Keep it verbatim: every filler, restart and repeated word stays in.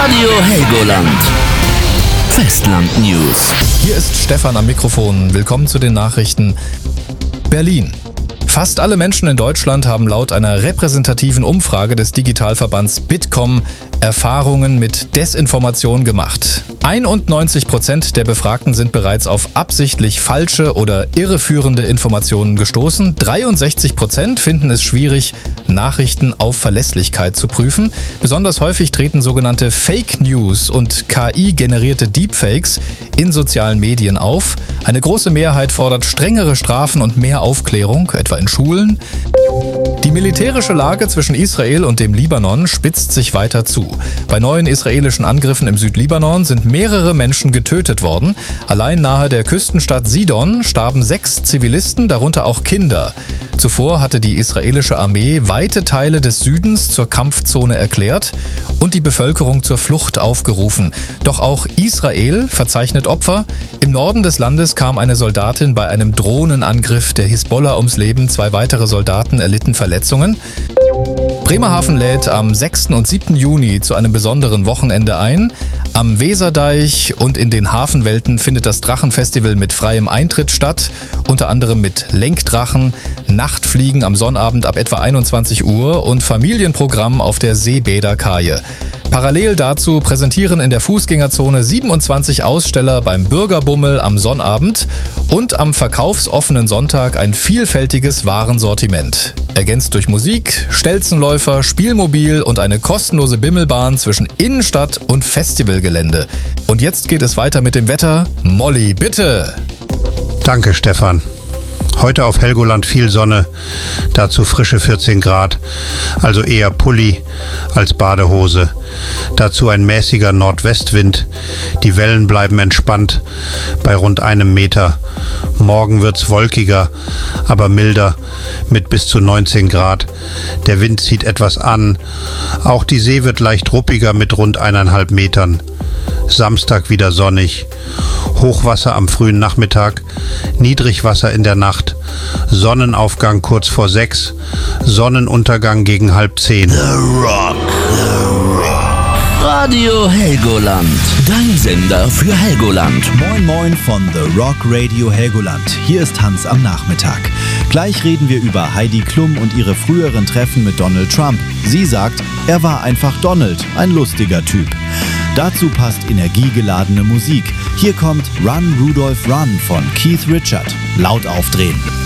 Radio Helgoland. Festland News. Hier ist Stefan am Mikrofon. Willkommen zu den Nachrichten. Berlin. Fast alle Menschen in Deutschland haben laut einer repräsentativen Umfrage des Digitalverbands Bitkom Erfahrungen mit Desinformation gemacht. einundneunzig Prozent der Befragten sind bereits auf absichtlich falsche oder irreführende Informationen gestoßen. dreiundsechzig Prozent finden es schwierig, Nachrichten auf Verlässlichkeit zu prüfen. Besonders häufig treten sogenannte Fake News und K I-generierte Deepfakes in sozialen Medien auf. Eine große Mehrheit fordert strengere Strafen und mehr Aufklärung, etwa in Schulen. Die militärische Lage zwischen Israel und dem Libanon spitzt sich weiter zu. Bei neuen israelischen Angriffen im Südlibanon sind mehrere Menschen getötet worden. Allein nahe der Küstenstadt Sidon starben sechs Zivilisten, darunter auch Kinder. Zuvor hatte die israelische Armee weite Teile des Südens zur Kampfzone erklärt und die Bevölkerung zur Flucht aufgerufen. Doch auch Israel verzeichnet Opfer. Im Norden des Landes kam eine Soldatin bei einem Drohnenangriff der Hisbollah ums Leben. Zwei weitere Soldaten erlitten Verletzungen. Bremerhaven lädt am sechsten und siebten Juni zu einem besonderen Wochenende ein. Am Weserdeich und in den Hafenwelten findet das Drachenfestival mit freiem Eintritt statt, unter anderem mit Lenkdrachen, Nachtfliegen am Sonnabend ab etwa einundzwanzig Uhr und Familienprogramm auf der Seebäderkaje. Parallel dazu präsentieren in der Fußgängerzone siebenundzwanzig Aussteller beim Bürgerbummel am Sonnabend und am verkaufsoffenen Sonntag ein vielfältiges Warensortiment. Ergänzt durch Musik, Stelzenläufer, Spielmobil und eine kostenlose Bimmelbahn zwischen Innenstadt und Festivalgelände. Und jetzt geht es weiter mit dem Wetter. Molly, bitte! Danke, Stefan. Heute auf Helgoland viel Sonne, dazu frische vierzehn Grad, also eher Pulli als Badehose. Dazu ein mäßiger Nordwestwind, die Wellen bleiben entspannt bei rund einem Meter. Morgen wird's wolkiger, aber milder mit bis zu neunzehn Grad. Der Wind zieht etwas an, auch die See wird leicht ruppiger mit rund eineinhalb Metern. Samstag wieder sonnig. Hochwasser am frühen Nachmittag, Niedrigwasser in der Nacht, Sonnenaufgang kurz vor sechs, Sonnenuntergang gegen halb zehn. The Rock. The Rock. Radio Helgoland. Dein Sender für Helgoland. Moin Moin von The Rock Radio Helgoland. Hier ist Hans am Nachmittag. Gleich reden wir über Heidi Klum und ihre früheren Treffen mit Donald Trump. Sie sagt, er war einfach Donald, ein lustiger Typ. Dazu passt energiegeladene Musik. Hier kommt Run Rudolph Run von Keith Richards. Laut aufdrehen.